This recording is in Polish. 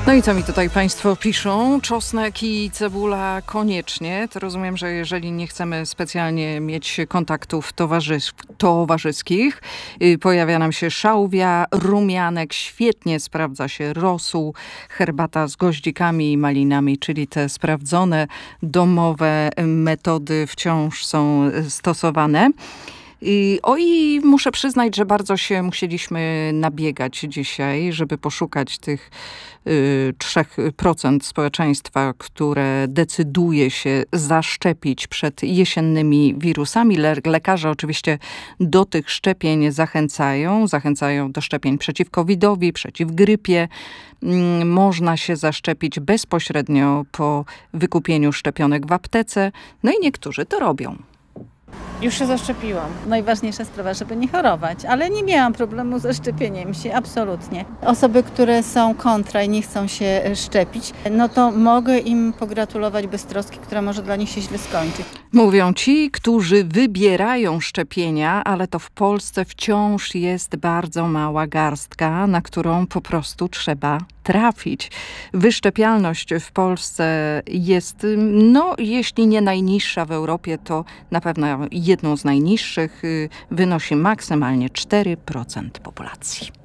No i co mi tutaj Państwo piszą? Czosnek i cebula koniecznie. To rozumiem, że jeżeli nie chcemy specjalnie mieć kontaktów towarzyskich, pojawia nam się szałwia, rumianek, świetnie sprawdza się rosół, herbata z goździkami i malinami, czyli te sprawdzone domowe metody wciąż są stosowane. I muszę przyznać, że bardzo się musieliśmy nabiegać dzisiaj, żeby poszukać tych 3% społeczeństwa, które decyduje się zaszczepić przed jesiennymi wirusami. Lekarze oczywiście do tych szczepień zachęcają do szczepień przeciw COVID-owi, przeciw grypie. Można się zaszczepić bezpośrednio po wykupieniu szczepionek w aptece. No i niektórzy to robią. Już się zaszczepiłam. Najważniejsza sprawa, żeby nie chorować, ale nie miałam problemu ze szczepieniem się, absolutnie. Osoby, które są kontra i nie chcą się szczepić, no to mogę im pogratulować beztroski, która może dla nich się źle skończyć. Mówią ci, którzy wybierają szczepienia, ale to w Polsce wciąż jest bardzo mała garstka, na którą po prostu trzeba trafić. Wyszczepialność w Polsce jest, jeśli nie najniższa w Europie, to na pewno jedną z najniższych, wynosi maksymalnie 4% populacji.